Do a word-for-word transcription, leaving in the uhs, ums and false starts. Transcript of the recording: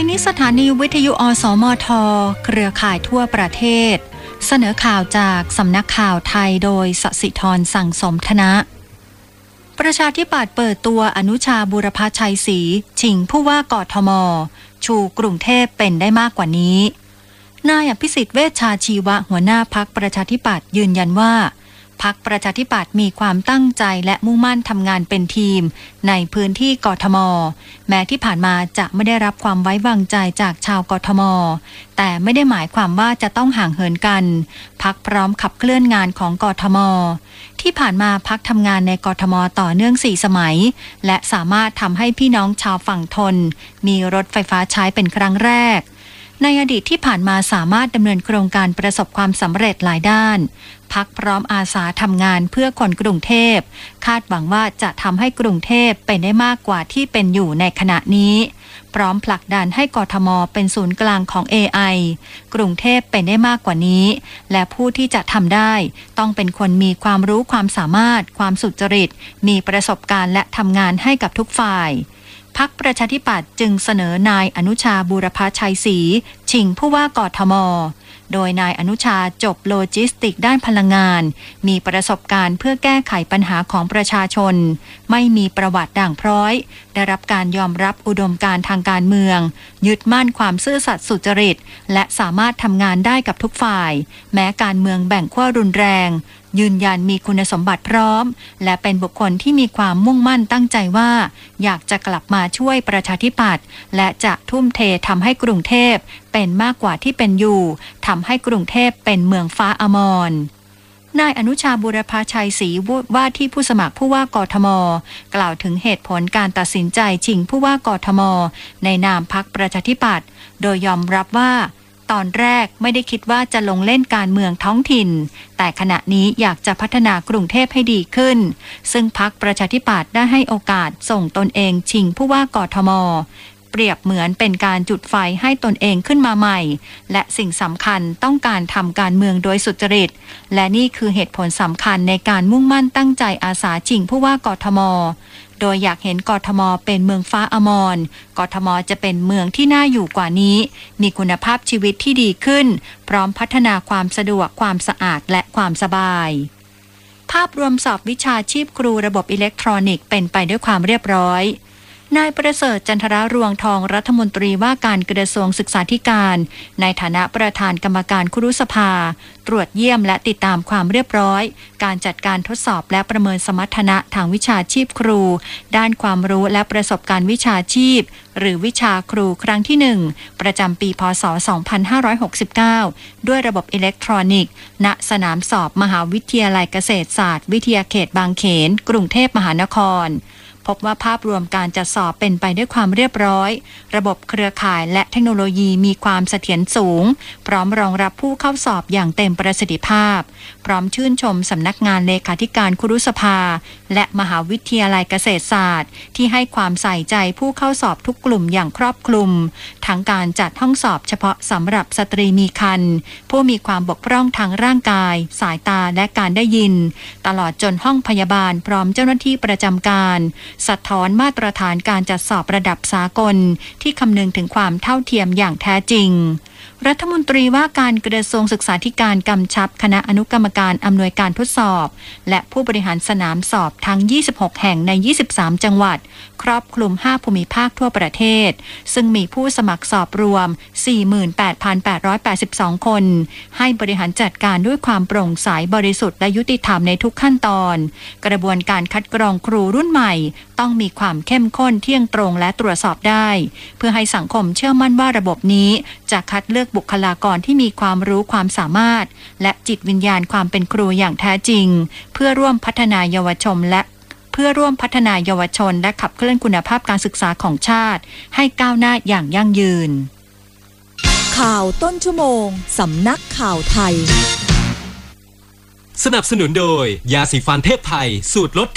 นี้สถานีวิทยุอสมทเครือข่ายทั่วประเทศเสนอข่าวจากสำนักข่าวไทยโดยสศิธรสั่งสมธนะประชาธิปัตย์เปิดตัวอนุชาบุรพชัยศรีชิงผู้ว่ากทม.ชูกรุงเทพเป็นได้มากกว่านี้นายอภิสิทธิ์เวชชาชีวะหัวหน้าพรรคประชาธิปัตย์ยืนยันว่าพรรคประชาธิปัตย์มีความตั้งใจและมุ่งมั่นทำงานเป็นทีมในพื้นที่กทม.แม้ที่ผ่านมาจะไม่ได้รับความไว้วางใจจากชาวกทม.แต่ไม่ได้หมายความว่าจะต้องห่างเหินกันพรรคพร้อมขับเคลื่อนงานของกทม.ที่ผ่านมาพรรคทำงานในกทม.ต่อเนื่องสี่สมัยและสามารถทำให้พี่น้องชาวฝั่งทนมีรถไฟฟ้าใช้เป็นครั้งแรกในอดีตที่ผ่านมาสามารถดำเนินโครงการประสบความสำเร็จหลายด้านพรรคพร้อมอาสาทำงานเพื่อคนกรุงเทพคาดหวังว่าจะทำให้กรุงเทพเป็นได้มากกว่าที่เป็นอยู่ในขณะนี้พร้อมผลักดันให้กทม.เป็นศูนย์กลางของ เอ ไอ กรุงเทพเป็นได้มากกว่านี้และผู้ที่จะทำได้ต้องเป็นคนมีความรู้ความสามารถความสุจริตมีประสบการณ์และทำงานให้กับทุกฝ่ายพรรคประชาธิปัตย์จึงเสนอนายอนุชาบูรพชัยศรีชิงผู้ว่ากทม.โดยนายอนุชาจบโลจิสติกด้านพลังงานมีประสบการณ์เพื่อแก้ไขปัญหาของประชาชนไม่มีประวัติด่างพร้อยได้รับการยอมรับอุดมการณ์ทางการเมืองยึดมั่นความซื่อสัตย์สุจริตและสามารถทำงานได้กับทุกฝ่ายแม้การเมืองแบ่งขั้วรุนแรงยืนยันมีคุณสมบัติพร้อมและเป็นบุคคลที่มีความมุ่งมั่นตั้งใจว่าอยากจะกลับมาช่วยประชาธิปัตย์และจะทุ่มเททำให้กรุงเทพเป็นมากกว่าที่เป็นอยู่ทำให้กรุงเทพเป็นเมืองฟ้าอมรนายอนุชาบุรพชัยศรีว่าที่ผู้สมัครผู้ว่ากทม.กล่าวถึงเหตุผลการตัดสินใจชิงผู้ว่ากทม.ในนามพรรคประชาธิปัตย์โดยยอมรับว่าตอนแรกไม่ได้คิดว่าจะลงเล่นการเมืองท้องถิ่นแต่ขณะนี้อยากจะพัฒนากรุงเทพให้ดีขึ้นซึ่งพรรคประชาธิปัตย์ได้ให้โอกาสส่งตนเองชิงผู้ว่ากทม.เปรียบเหมือนเป็นการจุดไฟให้ตนเองขึ้นมาใหม่และสิ่งสำคัญต้องการทำการเมืองโดยสุจริตและนี่คือเหตุผลสำคัญในการมุ่งมั่นตั้งใจอาสาชิงผู้ว่ากทม.โดยอยากเห็นกทม.เป็นเมืองฟ้าอมรกทม.จะเป็นเมืองที่น่าอยู่กว่านี้มีคุณภาพชีวิตที่ดีขึ้นพร้อมพัฒนาความสะดวกความสะอาดและความสบายภาพรวมสอบวิชาชีพครูระบบอิเล็กทรอนิกส์เป็นไปด้วยความเรียบร้อยนายประเสริฐจันทรรวงทองรัฐมนตรีว่าการกระทรวงศึกษาธิการในฐานะประธานกรรมการครุสภาตรวจเยี่ยมและติดตามความเรียบร้อยการจัดการทดสอบและประเมินสมรรถนะทางวิชาชีพครูด้านความรู้และประสบการณ์วิชาชีพหรือวิชาครูครั้งที่หนึ่งประจำปีพ.ศ. สองพันห้าร้อยหกสิบเก้าด้วยระบบอิเล็กทรอนิกส์ณสนามสอบมหาวิทยาลัยเกษตรศาสตร์วิทยาเขตบางเขนกรุงเทพมหานครพบว่าภาพรวมการจัดสอบเป็นไปด้วยความเรียบร้อยระบบเครือข่ายและเทคโนโลยีมีความเสถียรสูงพร้อมรองรับผู้เข้าสอบอย่างเต็มประสิทธิภาพพร้อมชื่นชมสำนักงานเลขาธิการครุสภาและมหาวิทยาลัยเกษตรศาสตร์ที่ให้ความใส่ใจผู้เข้าสอบทุกกลุ่มอย่างครอบคลุมทั้งการจัดห้องสอบเฉพาะสำหรับสตรีมีครรภ์ผู้มีความบกพร่องทางร่างกายสายตาและการได้ยินตลอดจนห้องพยาบาลพร้อมเจ้าหน้าที่ประจำการสะท้อนมาตรฐานการจัดสอบระดับสากลที่คำนึงถึงความเท่าเทียมอย่างแท้จริงรัฐมนตรีว่าการกระทรวงศึกษาธิการกำชับคณะอนุกรรมการอำนวยการทดสอบและผู้บริหารสนามสอบทั้งยี่สิบหกแห่งในยี่สิบสามจังหวัดครอบคลุมห้าภูมิภาคทั่วประเทศซึ่งมีผู้สมัครสอบรวม สี่หมื่นแปดพันแปดร้อยแปดสิบสอง คนให้บริหารจัดการด้วยความโปร่งใสบริสุทธิ์และยุติธรรมในทุกขั้นตอนกระบวนการคัดกรองครูรุ่นใหม่ต้องมีความเข้มข้นเที่ยงตรงและตรวจสอบได้เพื่อให้สังคมเชื่อมั่นว่าระบบนี้จะคัดเลือกบุคลากรที่มีความรู้ความสามารถและจิตวิญญาณความเป็นครูอย่างแท้จริงเพื่อร่วมพัฒนาเยาวชนและเพื่อร่วมพัฒนาเยาวชนและขับเคลื่อนคุณภาพการศึกษาของชาติให้ก้าวหน้าอย่างยั่งยืนข่าวต้นชั่วโมงสำนักข่าวไทยสนับสนุนโดยยาสีฟันเทพไทยสูตรลด